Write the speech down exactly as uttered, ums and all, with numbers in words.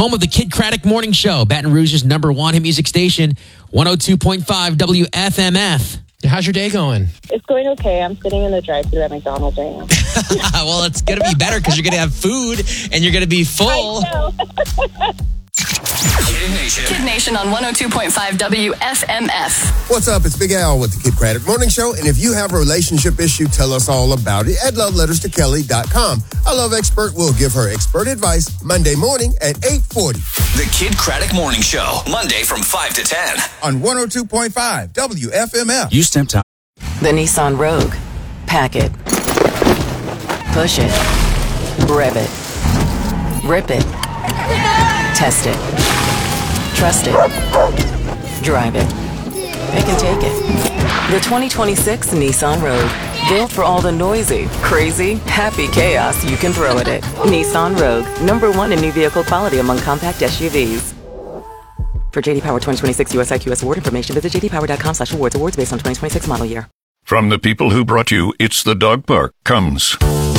home of the Kid Craddock Morning Show, Baton Rouge's number one hit music station, one oh two point five W F M F. How's your day going? It's going okay. I'm sitting in the drive-thru at McDonald's right now. Well, it's going to be better because you're going to have food and you're going to be full. I know. Kid Nation. Kid Nation on one oh two point five W F M F. What's up? It's Big Al with the Kid Craddock Morning Show. And if you have a relationship issue, tell us all about it at love letters to kelly dot com. Our love expert will give her expert advice Monday morning at eight forty. The Kid Craddock Morning Show, Monday from five to ten. On one oh two point five W F M F. You stepped out. The Nissan Rogue. Pack it. Push it. Rev it. Rip it. Test it. Trust it. Drive it. It can take it. The twenty twenty-six Nissan Rogue. Built for all the noisy, crazy, happy chaos you can throw at it. Nissan Rogue. Number one in new vehicle quality among compact S U Vs. For J D Power twenty twenty-six U S I Q S award information, visit j d power dot com slash awards. Awards based on twenty twenty-six model year. From the people who brought you It's the Dog Park comes...